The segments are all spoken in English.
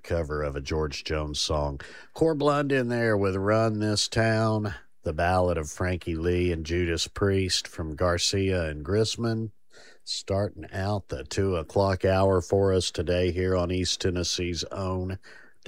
cover of a George Jones song. Core Blunt in there with Run This Town, the ballad of Frankie Lee and Judas Priest from Garcia and Grisman. Starting out the 2 o'clock hour for us today here on East Tennessee's own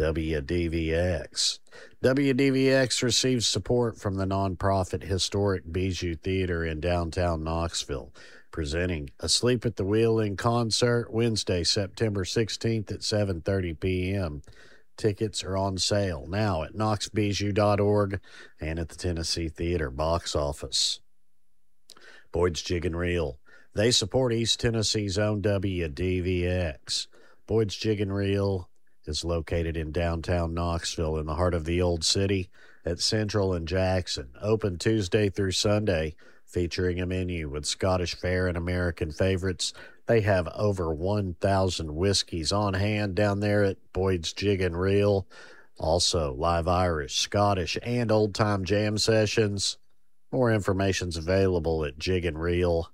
WDVX. WDVX receives support from the nonprofit Historic Bijou Theater in downtown Knoxville, presenting Asleep at the Wheel in concert Wednesday, September 16th at 7:30 p.m. Tickets are on sale now at knoxbijou.org and at the Tennessee Theater box office. Boyd's Jig and Reel. They support East Tennessee's own WDVX. Boyd's Jig and Reel is located in downtown Knoxville in the heart of the Old City at Central and Jackson. Open Tuesday through Sunday, featuring a menu with Scottish fare and American favorites. They have over 1,000 whiskeys on hand down there at Boyd's Jig and Reel. Also, live Irish, Scottish, and old-time jam sessions. More information's available at jigandreel.com.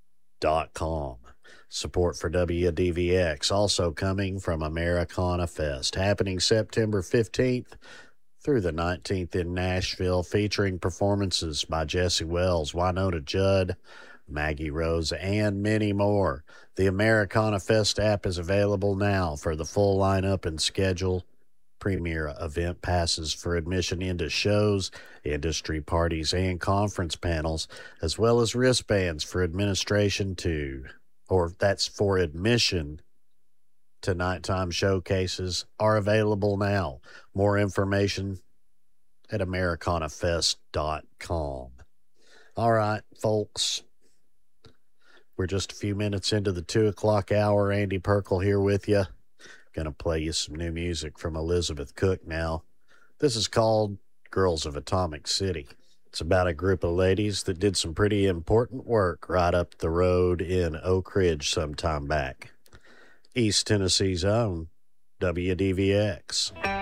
Support for WDVX also coming from Americana Fest, happening September 15th through the 19th in Nashville, featuring performances by Jesse Wells, Wynonna Judd, Maggie Rose, and many more. The Americana Fest app is available now for the full lineup and schedule. Premier event passes for admission into shows, industry parties, and conference panels, as well as wristbands for admission to nighttime showcases are available now. More information at americanafest.com. All right, folks. We're just a few minutes into the 2 o'clock hour. Andy Perkle here with you. Going to play you some new music from Elizabeth Cook now. This is called Girls of Atomic City. It's about a group of ladies that did some pretty important work right up the road in Oak Ridge some time back. East Tennessee's own WDVX.